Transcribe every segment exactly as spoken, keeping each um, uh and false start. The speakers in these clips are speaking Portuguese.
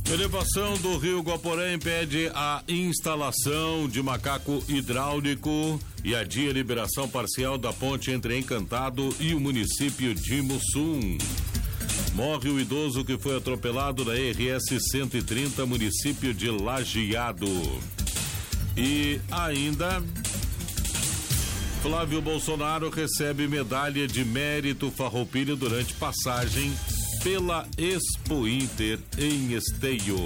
Elevação do Rio Guaporé impede a instalação de macaco hidráulico e adia a liberação parcial da ponte entre Encantado e o município de Mussum. Morre o idoso que foi atropelado na R S cento e trinta, município de Lajeado. E ainda, Flávio Bolsonaro recebe medalha de mérito Farroupilha durante passagem pela Expo Inter em Esteio.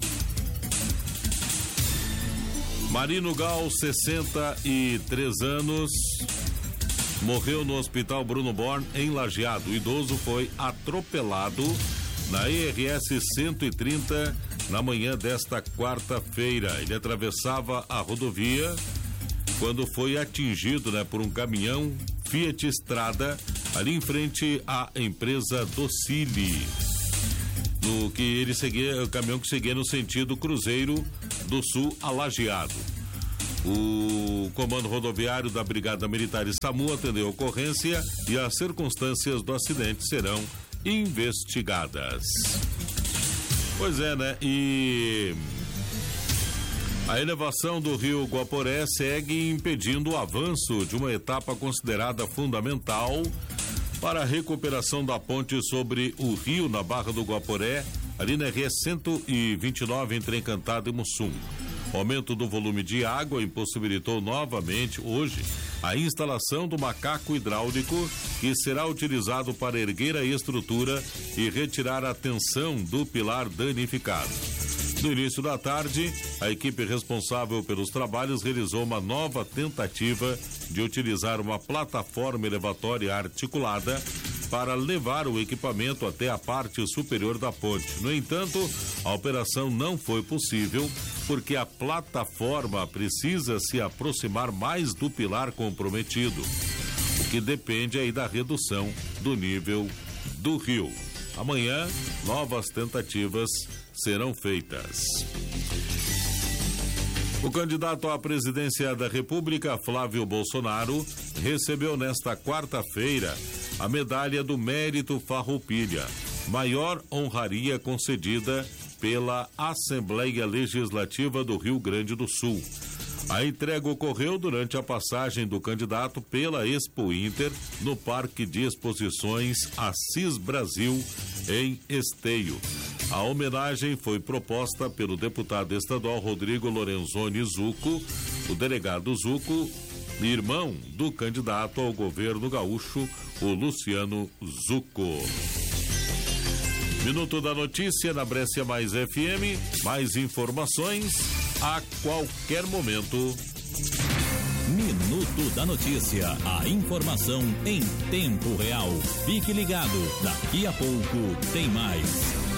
Marino Gal, sessenta e três anos, morreu no Hospital Bruno Born em Lajeado. O idoso foi atropelado na R S cento e trinta na manhã desta quarta-feira. Ele atravessava a rodovia quando foi atingido, né, por um caminhão Fiat Strada ali em frente à empresa Docile. No que ele seguia, o caminhão que seguia no sentido Cruzeiro do Sul a Lajeado. O comando rodoviário da Brigada Militar e SAMU atendeu a ocorrência e as circunstâncias do acidente serão investigadas. Pois é, né? E a elevação do Rio Guaporé segue impedindo o avanço de uma etapa considerada fundamental para a recuperação da ponte sobre o rio na Barra do Guaporé, ali na R S cento e vinte e nove entre Encantado e Mussum. O aumento do volume de água impossibilitou novamente hoje a instalação do macaco hidráulico, que será utilizado para erguer a estrutura e retirar a tensão do pilar danificado. No início da tarde, a equipe responsável pelos trabalhos realizou uma nova tentativa de utilizar uma plataforma elevatória articulada para levar o equipamento até a parte superior da ponte. No entanto, a operação não foi possível porque a plataforma precisa se aproximar mais do pilar comprometido, o que depende aí da redução do nível do rio. Amanhã, novas tentativas serão feitas. O candidato à presidência da República, Flávio Bolsonaro, recebeu nesta quarta-feira a medalha do Mérito Farroupilha, maior honraria concedida pela Assembleia Legislativa do Rio Grande do Sul. A entrega ocorreu durante a passagem do candidato pela Expo Inter no Parque de Exposições Assis Brasil, em Esteio. A homenagem foi proposta pelo deputado estadual Rodrigo Lorenzoni Zucco, o delegado Zucco, irmão do candidato ao governo gaúcho, o Luciano Zucco. Minuto da notícia na Brescia Mais F M. Mais informações a qualquer momento. Minuto da notícia. A informação em tempo real. Fique ligado. Daqui a pouco tem mais.